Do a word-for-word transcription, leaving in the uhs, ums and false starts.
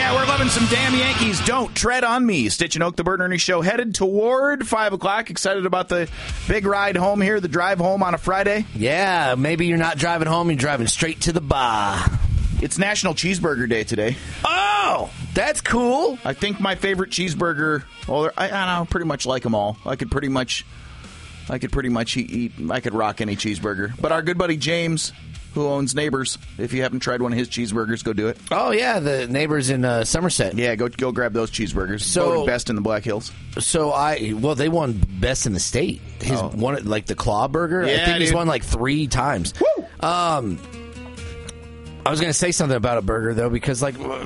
Yeah, we're loving some damn Yankees. Don't tread on me. Stitch and Oak, the Bert and Ernie Show, headed toward five o'clock. Excited about the big ride home here, the drive home on a Friday. Yeah, maybe you're not driving home, you're driving straight to the bar. It's National Cheeseburger Day today. Oh, that's cool. I think my favorite cheeseburger, well, I, I don't know, pretty much like them all. I could pretty much, I could pretty much eat, eat, I could rock any cheeseburger. But our good buddy James, who owns Neighbors, if you haven't tried one of his cheeseburgers, go do it. Oh, yeah, the Neighbors in uh, Somerset. Yeah, go go grab those cheeseburgers. So, voted best in the Black Hills. So I, well, they won best in the state. His Oh. one, like the Claw Burger. Yeah, I think he's dude. won like three times. Woo! Um, I was going to say something about a burger though, because like